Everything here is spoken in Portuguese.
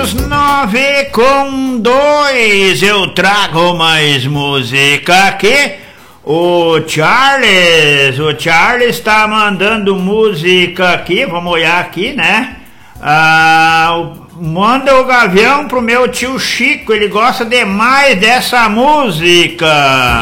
9:02, eu trago mais música aqui. O Charles tá mandando música aqui, vamos olhar aqui, né? Manda o Gavião pro meu tio Chico, ele gosta demais dessa música.